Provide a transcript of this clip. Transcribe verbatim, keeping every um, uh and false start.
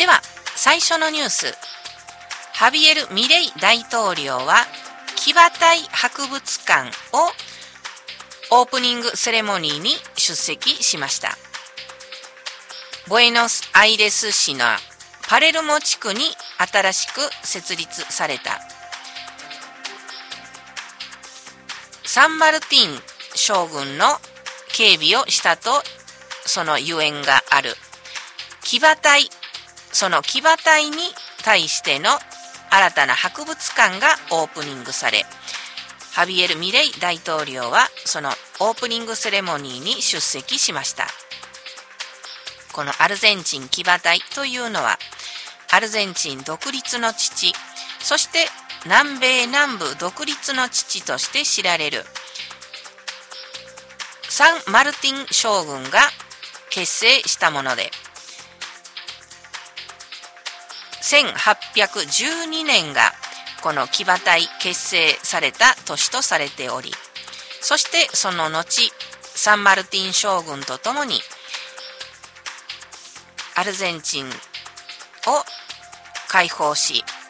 では最初のニュース、ハビエル・ミレイ大統領は騎馬隊博物館をオープニングセレモニーに出席しました。ボエノスアイレス市のパレルモ地区に新しく設立されたサンマルティン将軍の警備をしたとそのゆえんがある騎馬隊、その騎馬隊に対しての新たな博物館がオープニングされ、ハビエル・ミレイ大統領はそのオープニングセレモニーに出席しました。このアルゼンチン騎馬隊というのはアルゼンチン独立の父、そして南米南部独立の父として知られるサンマルティン将軍が結成したもので、せんはっぴゃくじゅうにねんがこの騎馬隊結成された年とされており、そしてその後サンマルティン将軍とともにアルゼンチンを解放し、